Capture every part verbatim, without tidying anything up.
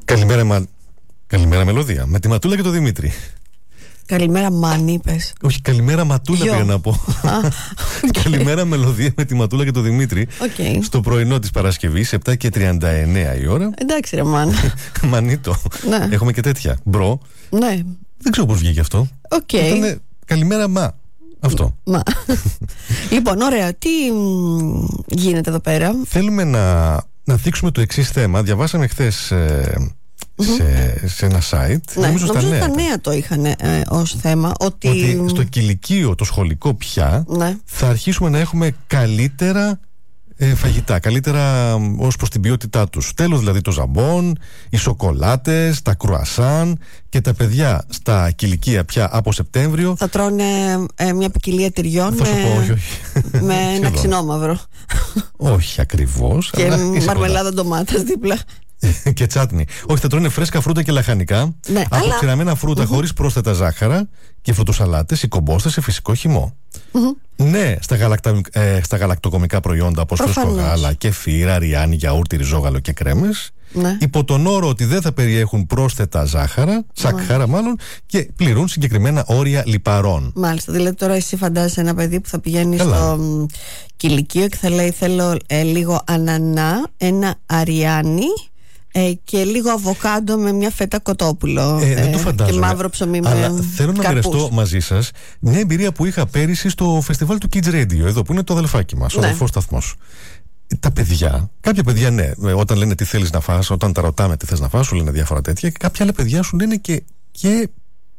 Καλημέρα, μα... Καλημέρα Μελωδία. Με τη Ματούλα και το Δημήτρη. Καλημέρα Μάνι, είπες. Όχι, καλημέρα Ματούλα πήγα να πω. Okay. Καλημέρα Μελωδία με τη Ματούλα και το Δημήτρη. Okay. Στο πρωινό της Παρασκευής, επτά και τριάντα εννέα η ώρα. Εντάξει ρε Μάνι. Μανίτο. Ναι. Έχουμε και τέτοια. Μπρο. Ναι. Δεν ξέρω πώς βγήκε αυτό. Okay. Ήτανε καλημέρα μα. Αυτό. Μα. Λοιπόν, ωραία. Τι γίνεται εδώ πέρα? Θέλουμε να, να θίξουμε το εξής θέμα. Διαβάσαμε χθες ε, mm-hmm. σε, σε ένα site. Ναι, νομίζω στα νομίζω νέα. τα νέα το είχαν ε, ως θέμα. Ότι, ότι στο κηλικείο, το σχολικό πια, ναι. θα αρχίσουμε να έχουμε καλύτερα ε, φαγητά, καλύτερα ως προς την ποιότητά τους. Τέλος δηλαδή το ζαμπόν, οι σοκολάτες, τα κρουασάν, και τα παιδιά στα κηλικεία πια από Σεπτέμβριο θα τρώνε ε, μια ποικιλία τυριών θα με, σου πω, όχι, όχι. με ένα ξινόμαυρο. Όχι ακριβώς. Και μαρμελάδα ντομάτας δίπλα. Και τσάτνι. Όχι, θα τρώνε φρέσκα φρούτα και λαχανικά, ναι, αποξηραμένα αλλά... φρούτα mm-hmm. χωρίς πρόσθετα ζάχαρα και φρουτοσαλάτες ή κομπόστα σε φυσικό χυμό. Mm-hmm. Ναι, στα, γαλακτα... ε, στα γαλακτοκομικά προϊόντα όπως φρέσκο γάλα, κεφίρ, αριάνι, γιαούρτι, ριζόγαλο και κρέμες. Ναι. Υπό τον όρο ότι δεν θα περιέχουν πρόσθετα ζάχαρα, σακχάρα mm. μάλλον, και πληρούν συγκεκριμένα όρια λιπαρών. Μάλιστα. Δηλαδή τώρα εσύ φαντάζεσαι ένα παιδί που θα πηγαίνει Καλά. στο κηλικείο και θα λέει θέλω ε, λίγο ανανά, ένα αριάνι ε, και λίγο αβοκάντο με μια φέτα κοτόπουλο ε, δεν το φαντάζομαι, και μαύρο ψωμί με αλλά θέλω να καρπούς. μοιραστώ μαζί σας μια εμπειρία που είχα πέρυσι στο φεστιβάλ του Kids Radio, εδώ που είναι το αδελφάκι μας, ο ναι. αδελφός σταθμός. Τα παιδιά, κάποια παιδιά ναι, όταν λένε τι θέλεις να φας, όταν τα ρωτάμε τι θες να φας, σου λένε διάφορα τέτοια, και κάποια άλλα παιδιά σου λένε και, και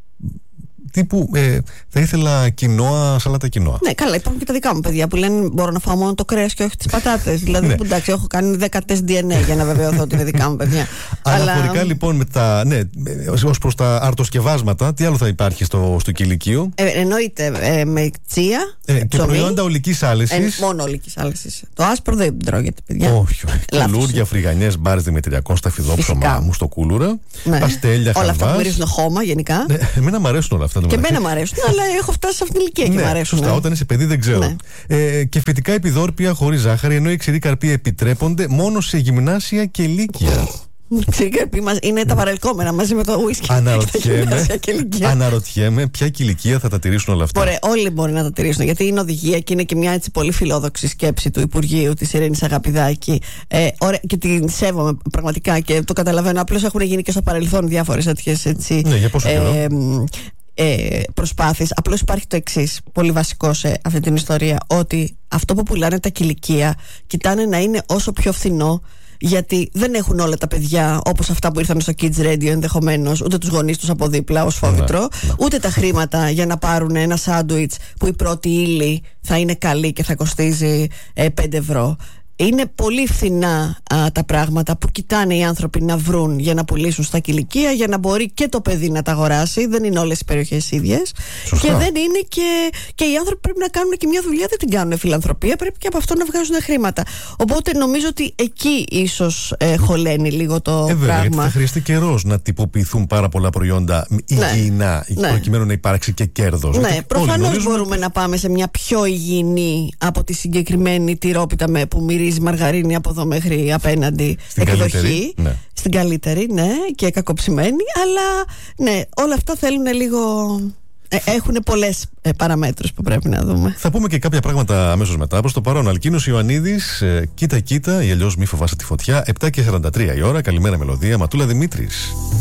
τύπου ε, θα ήθελα κοινόα, σαλάτα κοινόα. Ναι, καλά, υπάρχουν και τα δικά μου παιδιά που λένε μπορώ να φάω μόνο το κρέας και όχι τις πατάτες. Δηλαδή, ναι. που, εντάξει, έχω κάνει δέκα τεστ ντι εν έι για να βεβαιωθώ ότι είναι δικά μου παιδιά. Αναφορικά Αλλά... λοιπόν με τα. Ναι, ως προς τα αρτοσκευάσματα, τι άλλο θα υπάρχει στο, στο κηλικείο? Ε, εννοείται ε, με τσία. Ε, και ψωμί, προϊόντα ολικής άλυσης. Ε, μόνο ολικής άλυσης. Το άσπρο δεν τρώγεται, παιδιά. Όχι, όχι. Κουλούρια, φρυγανιές, μπάρες δημητριακών, σταφιδόψωμα μου στο κούλουρα. Ναι. Παστέλια, όλα χαλβάς. αυτά που μυρίζουν χώμα γενικά. Ναι, εμένα μου αρέσουν όλα αυτά. Και εμένα μου αρέσουν, αλλά έχω φτάσει σε αυτήν την ηλικία και ναι, μου αρέσουν. Σωστά, ναι. όταν είσαι παιδί δεν ξέρω. Ναι. Ε, και φυτικά επιδόρπια χωρίς ζάχαρη, ενώ οι ξηροί καρποί επιτρέπονται μόνο σε γυμνάσια και λύκεια. Ξηροί καρποί μας είναι τα παρελκόμενα μαζί με το ουίσκι. Αναρωτιέμαι, αναρωτιέμαι ποια ηλικία θα τα τηρήσουν όλα αυτά. Ωραία, όλοι μπορεί να τα τηρήσουν, γιατί είναι οδηγία και είναι και μια έτσι πολύ φιλόδοξη σκέψη του Υπουργείου της Ειρήνης Αγαπηδάκη. Ε, ωραία, και την σέβομαι πραγματικά και το καταλαβαίνω. Απλώς έχουν γίνει και στο παρελθόν διάφορες τέτοιες έτσι. Ναι, για πόσο καιρό? Ε, προσπάθειες. Απλώς υπάρχει το εξής πολύ βασικό σε αυτή την ιστορία, ότι αυτό που πουλάνε τα κηλικεία κοιτάνε να είναι όσο πιο φθηνό, γιατί δεν έχουν όλα τα παιδιά όπως αυτά που ήρθαν στο Kids Radio ενδεχομένως, ούτε τους γονείς τους από δίπλα ως φόβητρο, ναι, ναι. ούτε τα χρήματα για να πάρουν ένα σάντουιτς που η πρώτη ύλη θα είναι καλή και θα κοστίζει ε, πέντε ευρώ. Είναι πολύ φθηνά α, τα πράγματα που κοιτάνε οι άνθρωποι να βρουν για να πουλήσουν στα κηλικεία, για να μπορεί και το παιδί να τα αγοράσει. Δεν είναι όλες οι περιοχές ίδιες. Σωστά. Και δεν είναι και, και οι άνθρωποι πρέπει να κάνουν και μια δουλειά, δεν την κάνουν φιλανθρωπία, πρέπει και από αυτό να βγάζουν χρήματα. Οπότε νομίζω ότι εκεί ίσως ε, χωλαίνει λίγο το ε, βέβαια, πράγμα. Γιατί θα χρειαστεί καιρός να τυποποιηθούν πάρα πολλά προϊόντα υγιεινά, ναι. προκειμένου να υπάρξει και κέρδος. Ναι, προφανώς μπορούμε να πάμε σε μια πιο υγιεινή από τη συγκεκριμένη τυρόπιτα με, που μυρίζει μαργαρίνη από εδώ μέχρι απέναντι στην εκδοχή. Καλύτερη, ναι. Στην καλύτερη, ναι, και κακοψημένη, αλλά ναι, όλα αυτά θέλουν λίγο. Ε, έχουν πολλές ε, παραμέτρους που πρέπει να δούμε. Θα πούμε και κάποια πράγματα αμέσως μετά. Προς το παρόν, Αλκίνος Ιωαννίδης, ε, κοίτα κοίτα ή αλλιώς μη φοβάσαι τη φωτιά. επτά και σαράντα τρία η ώρα. Καλημέρα Μελωδία, Ματούλα Δημήτρης.